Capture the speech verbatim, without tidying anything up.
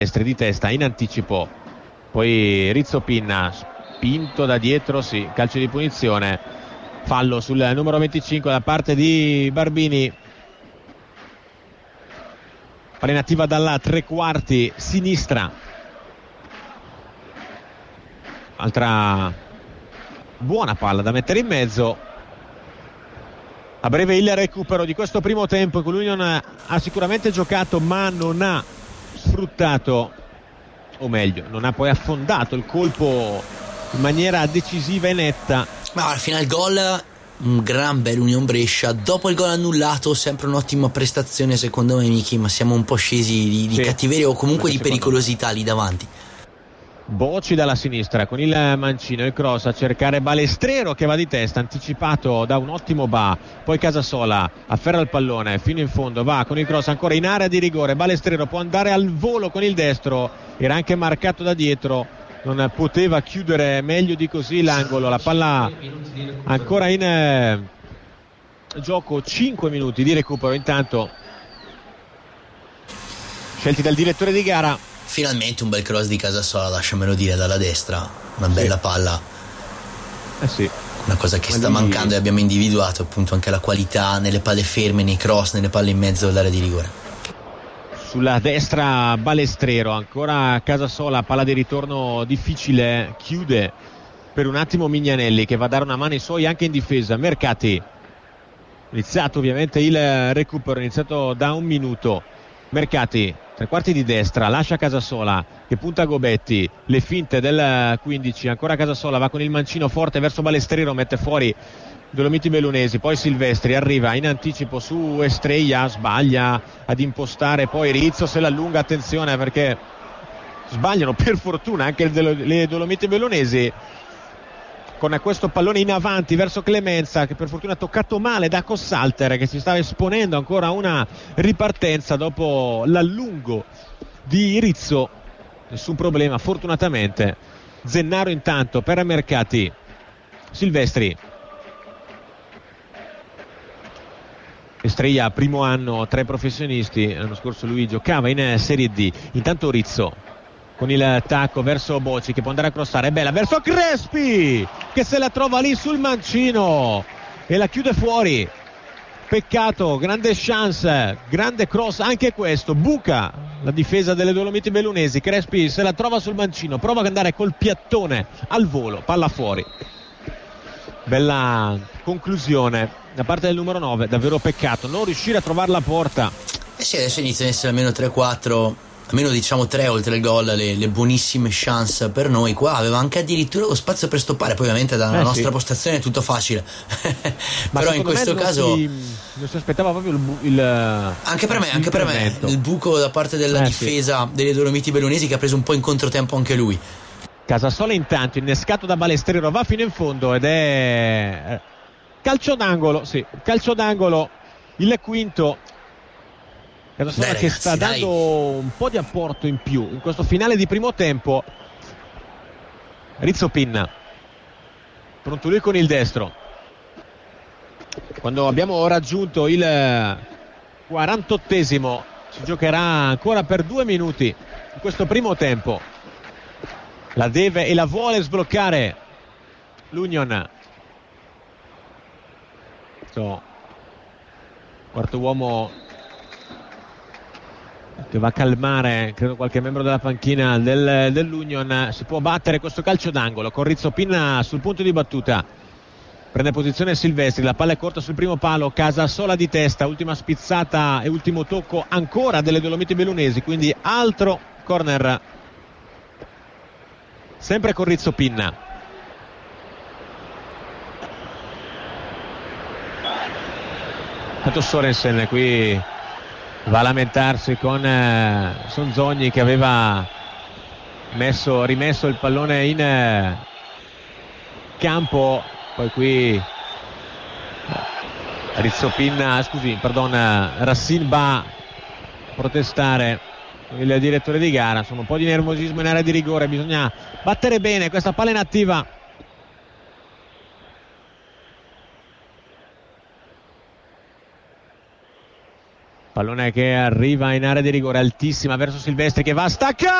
Balestri di testa in anticipo, poi Rizzo Pinna spinto da dietro, sì, calcio di punizione, fallo sul numero venticinque da parte di Barbini. Palla inattiva dalla tre quarti sinistra, altra buona palla da mettere in mezzo. A breve il recupero di questo primo tempo in cui l'Union ha sicuramente giocato ma non ha sfruttato, o meglio non ha poi affondato il colpo in maniera decisiva e netta. Ma alla fine il gol, un gran bel Union Brescia. Dopo il gol annullato, sempre un'ottima prestazione secondo me, Miki, ma siamo un po' scesi di, di sì, cattiveria o comunque di pericolosità lì davanti. Bocci dalla sinistra con il mancino, il cross a cercare Balestrero che va di testa, anticipato da un ottimo Ba, poi Casasola afferra il pallone fino in fondo, va con il cross ancora in area di rigore, Balestrero può andare al volo con il destro, era anche marcato da dietro, non poteva chiudere meglio di così l'angolo. La palla ancora in eh, gioco, cinque minuti di recupero intanto scelti dal direttore di gara. Finalmente un bel cross di Casasola, lasciamelo dire, dalla destra, una bella sì. palla, eh sì. una cosa che Ma sta mancando, e abbiamo individuato appunto anche la qualità nelle palle ferme, nei cross, nelle palle in mezzo all'area di rigore. Sulla destra Balestrero, ancora Casasola, palla di ritorno difficile, chiude per un attimo Mignanelli che va a dare una mano ai suoi anche in difesa. Mercati, iniziato ovviamente il recupero, iniziato da un minuto. Mercati, tre quarti di destra, lascia Casasola che punta a Gobetti, le finte del quindici, ancora Casasola, va con il mancino forte verso Balestrero, mette fuori Dolomiti Bellunesi, poi Silvestri arriva in anticipo su Estrella, sbaglia ad impostare, poi Rizzo se l'allunga, attenzione perché sbagliano per fortuna anche le Dolomiti Bellunesi con questo pallone in avanti verso Clemenza che per fortuna ha toccato male da Cossalter che si stava esponendo ancora a una ripartenza dopo l'allungo di Rizzo. Nessun problema fortunatamente. Zennaro intanto per Mercati, Silvestri, Estrella primo anno tra i professionisti, l'anno scorso lui giocava in Serie D. Intanto Rizzo con il tacco verso Bocci che può andare a crossare, è bella verso Crespi che se la trova lì sul mancino e la chiude fuori. Peccato, grande chance, grande cross anche questo, buca la difesa delle Dolomiti Bellunesi. Crespi se la trova sul mancino, prova ad andare col piattone al volo, palla fuori. Bella conclusione da parte del numero nove, davvero peccato non riuscire a trovare la porta. Eh sì, adesso iniziano ad essere almeno tre quattro, almeno diciamo tre oltre il gol, le, le buonissime chance per noi. Qua aveva anche addirittura lo spazio per stoppare, poi ovviamente dalla eh, nostra sì. postazione è tutto facile. Però in questo caso si, non si aspettava proprio il, bu- il anche per me, anche per me il buco da parte della eh, difesa sì. delle Dolomiti Bellunesi che ha preso un po' in controtempo anche lui. Casasola intanto innescato da Balestrero va fino in fondo ed è calcio d'angolo, sì, calcio d'angolo, il quinto. Casasola dai, che ragazzi, sta dai. dando un po' di apporto in più in questo finale di primo tempo. Rizzo Pinna, pronto lui con il destro. Quando abbiamo raggiunto il quarantottesimo si giocherà ancora per due minuti in questo primo tempo. La deve e la vuole sbloccare l'Union. So, quarto uomo che va a calmare credo qualche membro della panchina del, dell'Union. Si può battere questo calcio d'angolo con Rizzo Pinna sul punto di battuta, prende posizione Silvestri, la palla è corta sul primo palo, Casasola di testa, ultima spizzata e ultimo tocco ancora delle Dolomiti Bellunesi, quindi altro corner sempre con Rizzo Pinna. Tanto Sorensen qui va a lamentarsi con eh, Sonzogni che aveva messo, rimesso il pallone in eh, campo, poi qui Rizzo Pinna, scusi, perdon, Rassin va a protestare il direttore di gara, insomma un po' di nervosismo in area di rigore, bisogna battere bene questa palla inattiva. Pallone che arriva in area di rigore altissima verso Silvestri che va a staccare.